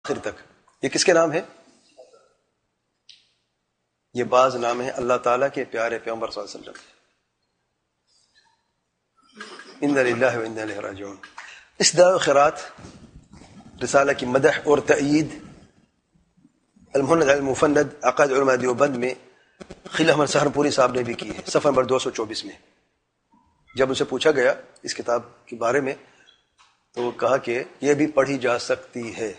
آخر تک. یہ کس کے نام ہے؟ یہ بعض نام ہیں اللہ تعالیٰ کے پیارے پیغمبر صلی اللہ علیہ وسلم. انا للہ و انا الیہ راجعون. اس دعوی خیرات رسالہ کی مدح اور تأیید المہند علی المفند عقائد علماء دیوبند میں خلیل احمد سہارنپوری صاحب نے بھی کی ہے، صفحہ نمبر 224 میں. جب ان سے پوچھا گیا اس کتاب کے بارے میں تو وہ کہا کہ یہ بھی پڑھی جا سکتی ہے.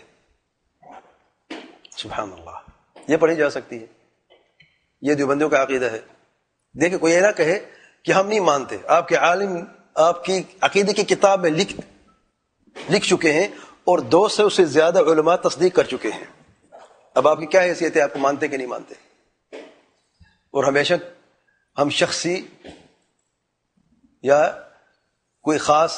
سبحان اللہ، یہ پڑھی جا سکتی ہے. یہ دیوبندیوں کا عقیدہ ہے. دیکھیں کوئی یہ نہ کہے کہ ہم نہیں مانتے. آپ کے عالم آپ کی عقیدے کی کتاب میں لکھ چکے ہیں اور 200 سے زیادہ علماء تصدیق کر چکے ہیں. اب آپ کی کیا حیثیت ہے؟ آپ کو مانتے کہ نہیں مانتے؟ اور ہمیشہ ہم شخصی یا کوئی خاص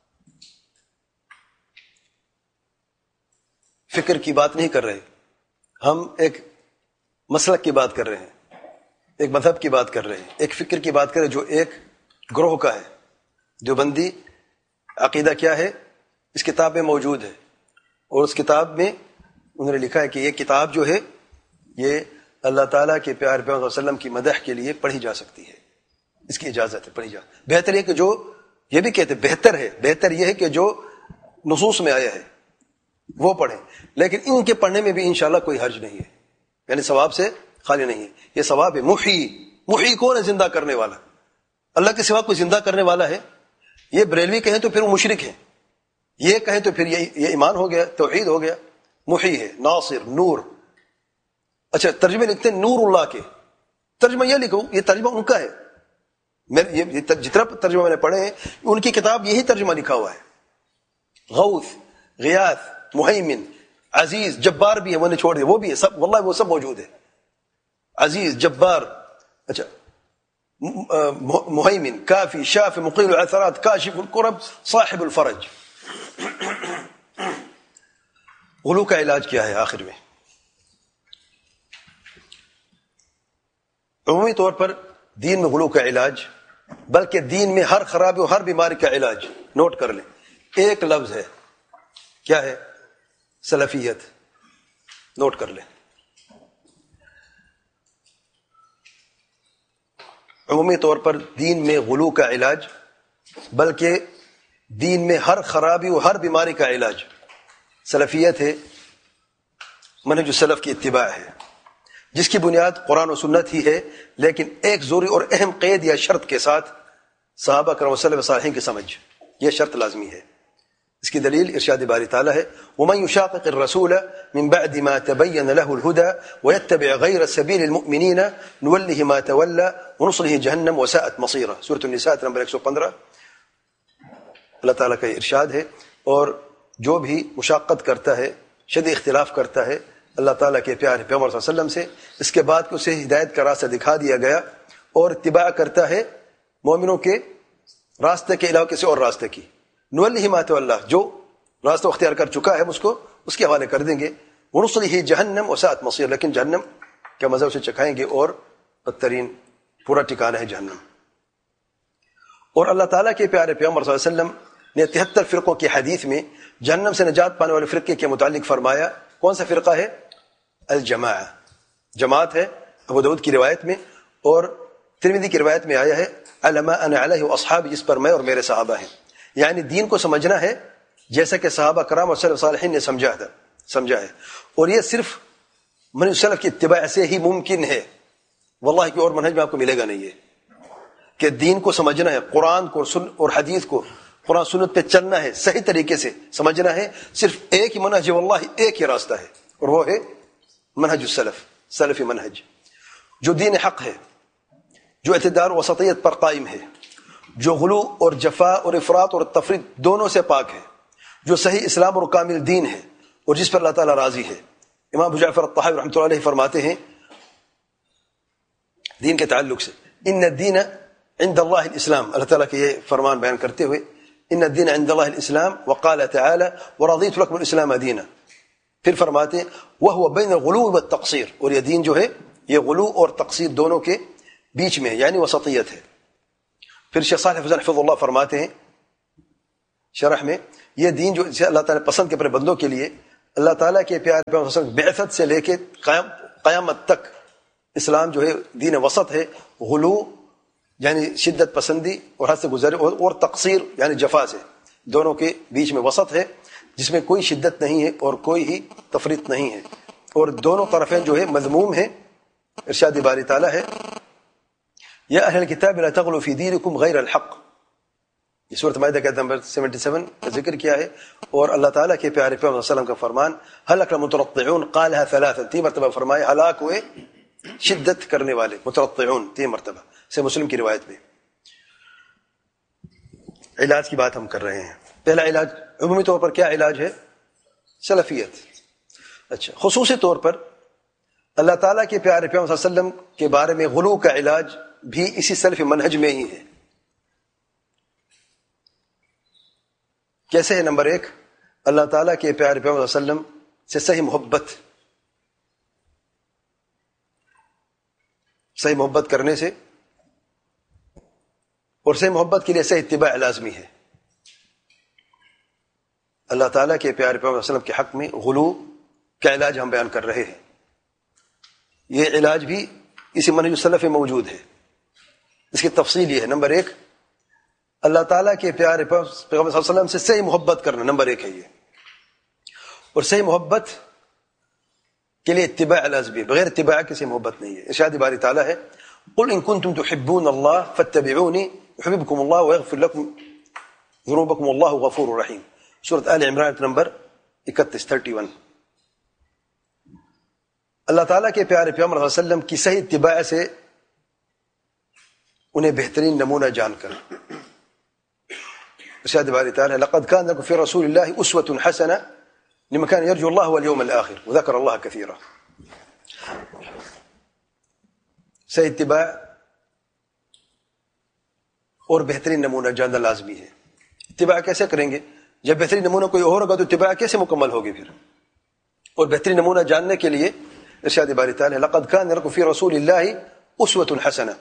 فکر کی بات نہیں کر رہے، ہم ایک مسلک کی بات کر رہے ہیں، ایک مذہب کی بات کر رہے ہیں، ایک فکر کی بات کر رہے ہیں جو ایک گروہ کا ہے. دیوبندی عقیدہ کیا ہے اس کتاب میں موجود ہے، اور اس کتاب میں انہوں نے لکھا ہے کہ یہ کتاب جو ہے یہ اللہ تعالیٰ کے پیارے پیغمبر صلی اللہ علیہ وسلم کی مدح کے لیے پڑھی جا سکتی ہے. اس کی اجازت ہے، پڑھی جا. بہتر یہ کہ جو یہ بھی کہتے بہتر یہ ہے کہ جو نصوص میں آیا ہے وہ پڑھیں، لیکن ان کے پڑھنے میں بھی انشاءاللہ کوئی حرج نہیں ہے، یعنی ثواب سے خالی نہیں ہے. یہ ثواب ہے. محی کون ہے؟ زندہ کرنے والا. اللہ کے سوا کوئی زندہ کرنے والا ہے؟ یہ بریلوی کہیں تو پھر وہ مشرک ہیں، یہ کہیں تو پھر یہ ایمان ہو گیا، توحید ہو گیا. محی ہے، ناصر، نور. اچھا ترجمے لکھتے ہیں نور اللہ کے، ترجمہ یہ لکھو، یہ ترجمہ ان کا ہے. جتنا ترجمہ میں نے پڑھے ہیں ان کی کتاب یہی ترجمہ لکھا ہوا ہے. غوث، غیاث، محیمن، عزیز، جبار بھی ہے، وہ نے چھوڑ دیا، وہ بھی ہے سب، واللہ وہ سب موجود ہے. عزیز، جبار، اچھا محیمن، کافی، شافی، مقیل العثرات، کاشف الکرب، صاحب الفرج. غلو کا علاج کیا ہے آخر میں؟ عمومی طور پر دین میں غلو کا علاج، بلکہ دین میں ہر خرابی و ہر بیماری کا علاج، نوٹ کر لیں، ایک لفظ ہے. کیا ہے؟ سلفیت. نوٹ کر لیں. عمومی طور پر دین میں غلو کا علاج، بلکہ دین میں ہر خرابی و ہر بیماری کا علاج سلفیت ہے، منہج السلف کی اتباع ہے، جس کی بنیاد قرآن و سنت ہی ہے، لیکن ایک ضروری اور اہم قید یا شرط کے ساتھ صحابہ کرام وسلم صالحین کی سمجھ. یہ شرط لازمی ہے. اس کی دلیل ارشاد باری تعالیٰ ہے وَمَن يُشَاقِقِ الرَّسُولَ مِن بَعْدِ مَا تَبَيَّنَ لَهُ الْهُدَى وَيَتَّبِعْ غَيْرَ سَبِيلِ الْمُؤْمِنِينَ نُوَلِّهِ مَا تَوَلَّى وَنُصْلِهِ جَهَنَّمَ وَسَاءَتْ مَصِيرًا. سورۃ النساء نمبر 115. اللہ تعالیٰ کا ارشاد ہے، اور جو بھی مشاقت کرتا ہے، شدید اختلاف کرتا ہے اللہ تعالیٰ کے پیارے پیغمبر صلی اللہ علیہ وسلم سے، اس کے بعد کہ اسے ہدایت کا راستہ دکھا دیا گیا، اور اتباع کرتا ہے مومنوں کے راستے کے علاوہ کسی اور راستے کی، نولیہ ما تولی، جو راستہ اختیار کر چکا ہے اس کے حوالے کر دیں گے. ونصلہ جہنم وساءت مصیر، لیکن جہنم کا مزہ اسے چکھائیں گے، اور بدترین پورا ٹھکانہ ہے جہنم. اور اللہ تعالیٰ کے پیارے پیغمبر صلی اللہ علیہ وسلم نے 73 فرقوں کی حدیث میں جہنم سے نجات پانے والے فرقے کے متعلق فرمایا. کون سا فرقہ ہے؟ الجماعہ، جماعت ہے. ابو داؤد کی روایت میں اور ترمذی کی روایت میں آیا ہے علما انا علیہ واصحابی، جس پر میں اور میرے صحابہ ہیں. یعنی دین کو سمجھنا ہے جیسا کہ صحابہ کرام اور سلف صالحین نے سمجھا ہے، اور یہ صرف منہج سلف کی اتباع سے ہی ممکن ہے. واللہ کہ اور منہج میں آپ کو ملے گا نہیں ہے کہ دین کو سمجھنا ہے، قرآن کو اور حدیث کو، قرآن سنت پہ چلنا ہے، صحیح طریقے سے سمجھنا ہے. صرف ایک ہی منہج ہے، واللہ ایک ہی راستہ ہے، اور وہ ہے منہج السلف، سلفی منہج، جو دین حق ہے، جو اعتدال و وسطیت پر قائم ہے، جو غلو اور جفا اور افراط اور تفریط دونوں سے پاک ہے، جو صحیح اسلام اور کامل دین ہے، اور جس پر اللہ تعالیٰ راضی ہے. امام ابو جعفر الطحاوی رحمۃ اللہ علیہ فرماتے ہیں دین کے تعلق سے، ان الدین عند اللہ الاسلام، اللہ تعالیٰ کے یہ فرمان بیان کرتے ہوئے، ان الدین عند اللہ الاسلام، وقال تعالی ورضیت لکم الاسلام دینا. پھر فرماتے ہیں وہو بین الغلو والتقصیر، اور یہ دین جو ہے یہ غلو اور تقصیر دونوں کے بیچ میں، یعنی وسطیت ہے. پھر شیخ صالح فوزان حفظہ اللہ فرماتے ہیں شرح میں، یہ دین جو اسے اللہ تعالیٰ نے پسند کے اپنے بندوں کے لیے اللہ تعالیٰ کے پیارے پیغمبر صلی اللہ علیہ وسلم بعثت سے لے کے قیامت تک اسلام جو ہے دین وسط ہے. غلو یعنی شدت پسندی اور حد سے گزرے، اور تقصیر یعنی جفا سے، دونوں کے بیچ میں وسط ہے جس میں کوئی شدت نہیں ہے اور کوئی ہی تفریط نہیں ہے، اور دونوں طرفین جو ہے مذموم ہیں. ارشاد باری تعالیٰ ہے یا اہل الکتاب لا تغلوا فی دینکم غیر الحق. یہ سورۃ مائدہ کا نمبر 77 کا ذکر کیا ہے. اور اللہ تعالیٰ کے پیارے پیغمبر صلی اللہ علیہ وسلم کا فرمان ہلک المترطعون قالها ثلاثا، 3 مرتبہ فرمایا ہلاک ہوئے شدت کرنے والے، مترطعون 3 مرتبہ سے مسلم کی روایت میں. علاج کی بات ہم کر رہے ہیں. پہلا علاج عمومی طور پر کیا علاج ہے؟ سلفیت. اچھا، خصوصی طور پر اللہ تعالیٰ کے پیارے پیغمبر صلی اللہ علیہ وسلم کے بارے میں غلو کا علاج بھی اسی سلفی منہج میں ہی ہے. کیسے ہے؟ نمبر 1، اللہ تعالیٰ کے پیارے پیغمبر صلی اللہ علیہ وسلم سے صحیح محبت کرنے سے، اور صحیح محبت کے لیے صحیح اتباع لازمی ہے. اللہ تعالیٰ کے پیارے پیغمبر صلی اللہ علیہ وسلم کے حق میں غلو کا علاج ہم بیان کر رہے ہیں. یہ علاج بھی اسی منہج السلف میں موجود ہے. اس کی تفصیل یہ ہے. نمبر 1، اللہ تعالیٰ کے پیارے پیغمبر صلی اللہ علیہ وسلم سے صحیح محبت کرنا، نمبر 1 ہے یہ. اور صحیح محبت کے لیے اتباع لازمی، بغیر اتباع کسی محبت نہیں ہے. ارشاد باری تعالیٰ ہے قل ان کنتم تحبون اللہ فاتبعونی يحببكم اللہ ويغفر لكم ذنوبكم واللہ غفور رحیم. سورۃ آل عمران نمبر 31. اللہ تعالیٰ کے پیارے پیغمبر صلی اللہ علیہ وسلم کی صحیح اتباع سے انہیں بہترین نمونہ جان کر، ارشاد باری تعالیٰ لقد كان لكم في رسول الله اسوة حسنة لمن كان يرجو الله واليوم الآخر وذكر الله كثيرا. صحیح اتباع اور بہترین نمونہ جاننا لازمی ہے. اتباع کیسے کریں گے؟ جب بہترین نمونہ کوئی اور ہوگا تو اتباع کیسے مکمل ہوگی پھر؟ اور بہترین نمونہ جاننے کے لیے ارشاد باری تعالیٰ لقد كان لكم في رسول الله اسوة حسنة،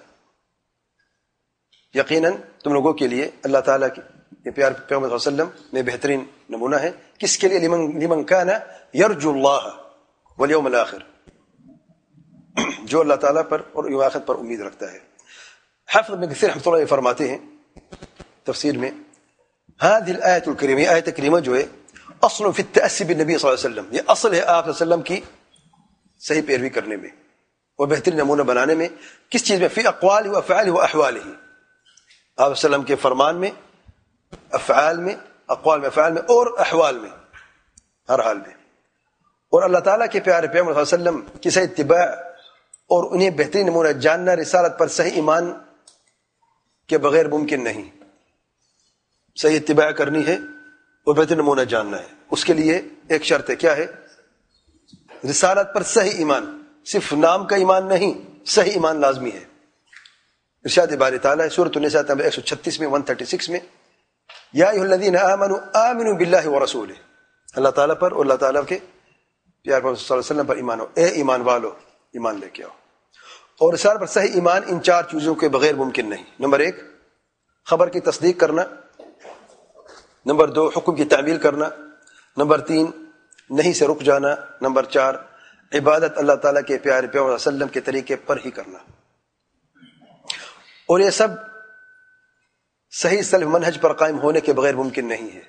یقیناً تم لوگوں کے لیے اللہ تعالیٰ کے پیار پیغمبر صلی اللہ علیہ وسلم میں بہترین نمونہ ہے. کس کے لیے؟ لمن كان يرجو الله واليوم الآخر، جو اللہ تعالیٰ پر اور یوم آخرت پر امید رکھتا ہے. حافظ ابن کثیر رحمۃ اللہ فرماتے ہیں تفسیر میں هذه الآیت الکریمہ، آیت کریمہ جو ہے اصل فی التأسی بالنبی صلی اللہ علیہ وسلم، یہ اصل ہے آپ صلی اللہ علیہ وسلم کی صحیح پیروی کرنے میں اور بہترین نمونہ بنانے میں. کس چیز میں؟ فی اقوال و افعال و احوال ہی، آپ صلی اللہ علیہ وسلم کے فرمان میں، افعال میں، اقوال میں، افعال میں اور احوال میں، ہر حال میں. اور اللہ تعالیٰ کے پیارے پیغمبر صلی اللہ علیہ وسلم کی صحیح اتباع اور انہیں بہترین نمونہ جاننا رسالت پر صحیح ایمان کے بغیر ممکن نہیں. صحیح اتباع کرنی ہے اور بہترین نمونہ جاننا ہے. اس کے لیے ایک شرط ہے. کیا ہے؟ رسالت پر صحیح ایمان، صرف نام کا ایمان نہیں، صحیح ایمان لازمی ہے. ارشاد باری تعالیٰ سورۃ النساء نمبر 136 میں 136 میں یا ایھا الذین آمنوا آمنوا باللہ ورسولہ، اللہ تعالیٰ پر اور اللہ تعالیٰ کے پیارے پیغمبر صلی اللہ علیہ وسلم پر ایمان ہو. اے ایمان والو، ایمان لے کے آؤ. اور رسالت پر صحیح ایمان ان 4 چیزوں کے بغیر ممکن نہیں. نمبر 1 خبر کی تصدیق کرنا، نمبر 2 حکم کی تعمیل کرنا، نمبر 3 نہیں سے رک جانا، نمبر 4 عبادت اللہ تعالیٰ کے پیارے پیغمبر صلی اللہ علیہ وسلم کے طریقے پر ہی کرنا. اور یہ سب صحیح سلف منہج پر قائم ہونے کے بغیر ممکن نہیں ہے.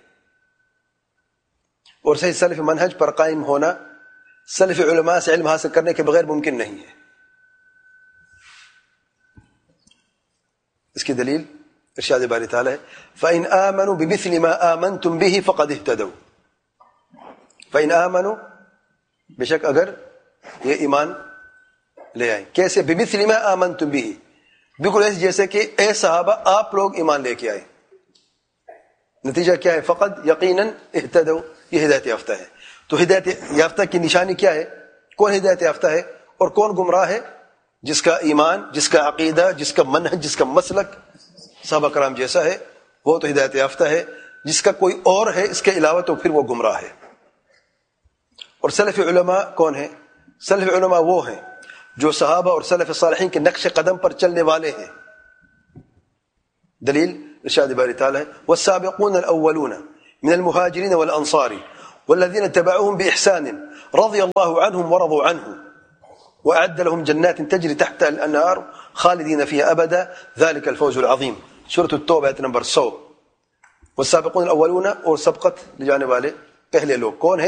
اور صحیح سلف منہج پر قائم ہونا سلف علماء سے علم حاصل کرنے کے بغیر ممکن نہیں ہے. اس کی دلیل ارشاد باری تعالیٰ ہے فَإِنْ آمَنُوا بِمِثْلِ مَا آمَنْتُمْ بِهِ فَقَدْ اهْتَدَوْا. فَإِنْ آمَنُوا، بے شک اگر یہ ایمان لے آئیں. کیسے؟ بِمِثْلِ مَا آمَنْتُمْ بِهِ، بالکل ایسے جیسے کہ اے صحابہ آپ لوگ ایمان لے کے آئے. نتیجہ کیا ہے؟ فقط یقیناً اہتدوا، یہ ہدایت یافتہ ہے. تو ہدایت یافتہ کی نشانی کیا ہے؟ کون ہدایت یافتہ ہے اور کون گمراہ ہے؟ جس کا ایمان، جس کا عقیدہ، جس کا منہج، جس کا مسلک صحابہ کرام جیسا ہے وہ تو ہدایت یافتہ ہے. جس کا کوئی اور ہے اس کے علاوہ تو پھر وہ گمراہ ہے. اور سلف علماء کون ہیں؟ سلف علماء وہ ہیں جو صحابہ اور سلف صالحین کے نقش قدم پر چلنے والے ہیں. دلیل ارشاد باری تعالیٰ ہے والسابقون الاولون من المهاجرین والانصار والذين اتبعوهم بإحسان رضي الله عنهم ورضوا عنه وأعد لهم جنات تجري تحتها الأنهار خالدين فيها أبدا ذلك الفوز العظيم. سورة التوبة آیت نمبر 100. والسابقون الأولون اور سبقت لے جانے والے پہلے لوگ کون ہیں؟